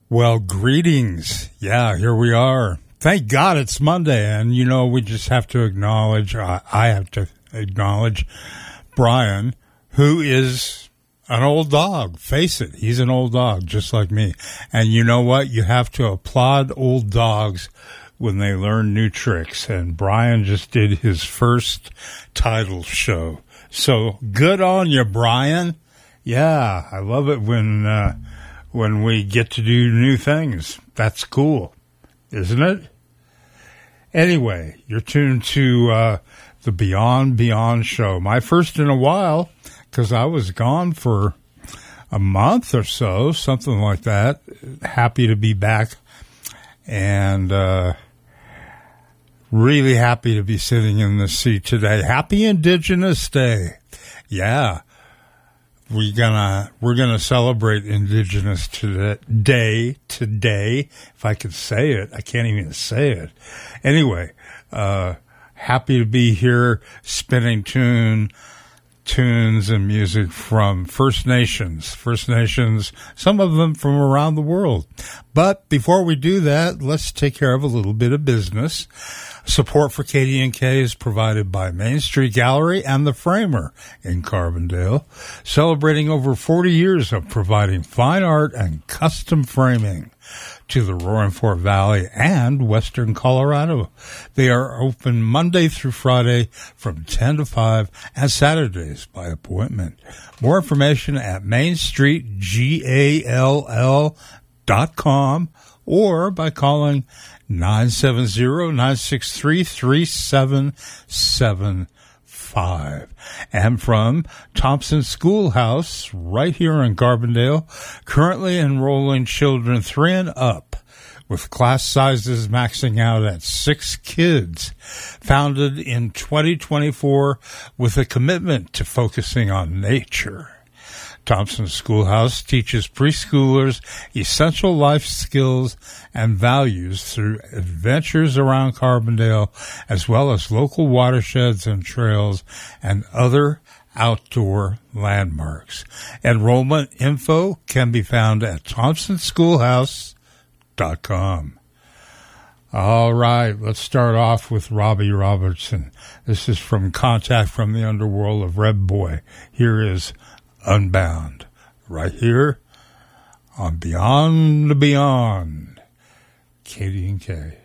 Well, greetings. Yeah, here we are. Thank God it's Monday, and we just have to acknowledge, I have to acknowledge Brian, who is an old dog. Face it, he's an old dog, just like me. And you know what? You have to applaud old dogs when they learn new tricks, and Brian just did his first title show. So good on you, Brian. Yeah, I love it when we get to do new things. That's cool, isn't it? Anyway, you're tuned to the Beyond show. My first in a while, because I was gone for a month or so, something like that. Happy to be back, and really happy to be sitting in the seat today. Happy Indigenous Day. Yeah. We're gonna celebrate Indigenous Day today. If I could say it, I can't even say it. Anyway, happy to be here, spinning tunes and music from First Nations, some of them from around the world. But before we do that, let's take care of a little bit of business. Support for KDNK is provided by Main Street Gallery and The Framer in Carbondale, celebrating over 40 years of providing fine art and custom framing to the Roaring Fork Valley and Western Colorado. They are open Monday through Friday from 10 to 5 and Saturdays by appointment. More information at mainstreetgall.com or by calling 970-963-3775. And from Thompson Schoolhouse, right here in Carbondale, currently enrolling children 3 and up, with class sizes maxing out at 6 kids. Founded in 2024 with a commitment to focusing on nature. Thompson Schoolhouse teaches preschoolers essential life skills and values through adventures around Carbondale, as well as local watersheds and trails and other outdoor landmarks. Enrollment info can be found at thompsonschoolhouse.com. All right, let's start off with Robbie Robertson. This is from Contact from the Underworld of Red Boy. Here is Unbound, right here on Beyond the Beyond, KDNK.